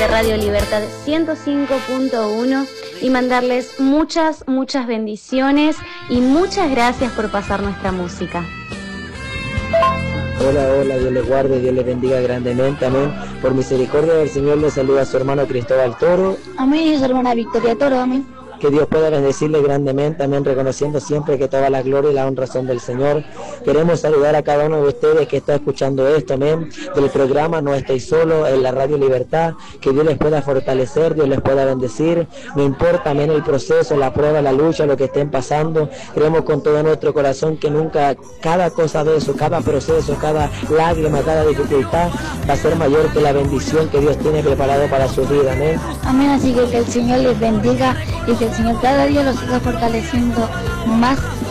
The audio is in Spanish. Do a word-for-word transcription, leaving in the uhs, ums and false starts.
de Radio Libertad ciento cinco punto uno y mandarles muchas, muchas bendiciones y muchas gracias por pasar nuestra música. Hola, hola, Dios les guarde, Dios les bendiga grandemente, amén. Por misericordia del Señor les saluda a su hermano Cristóbal Toro. Amén, y su hermana Victoria Toro, amén. Que Dios pueda bendecirle grandemente, amén, reconociendo siempre que toda la gloria y la honra son del Señor. Queremos saludar a cada uno de ustedes que está escuchando esto, amén, del programa No Estéis Solo en la Radio Libertad. Que Dios les pueda fortalecer, Dios les pueda bendecir. No importa, amén, el proceso, la prueba, la lucha, lo que estén pasando. Creemos con todo nuestro corazón que nunca, cada cosa de eso, cada proceso, cada lágrima, cada dificultad va a ser mayor que la bendición que Dios tiene preparado para su vida, amén. Amén, así que que el Señor les bendiga y que el Señor cada día los siga fortaleciendo más